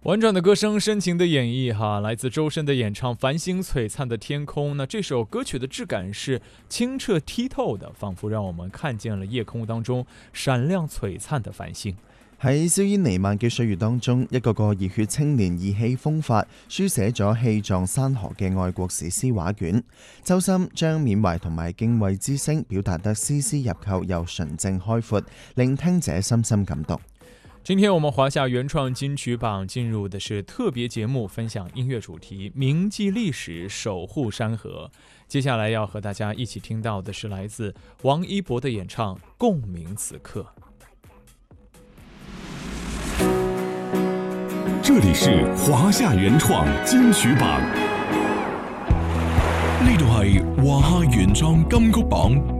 婉转的歌声，深情的演绎哈，来自周深的演唱《繁星璀璨的天空》。那这首歌曲的质感是清澈剔透的，仿佛讓我們看見了夜空當中閃亮璀璨的繁星。 喺硝煙彌漫嘅歲月當中，一個個熱血青年意氣風發，書寫咗氣壯山河嘅愛國史詩畫卷。周深將緬懷同埋敬畏之聲表達得絲絲入扣又純正開闊，令聽者深深感動。 今天我們華夏原創金曲榜進入的是特別節目，分享音樂主題，銘記歷史，守護山河。接下來要和大家一起聽到的是來自王一博的演唱《共鳴此刻》。 這裡是華夏原創金曲榜，呢度係華夏原創金曲榜。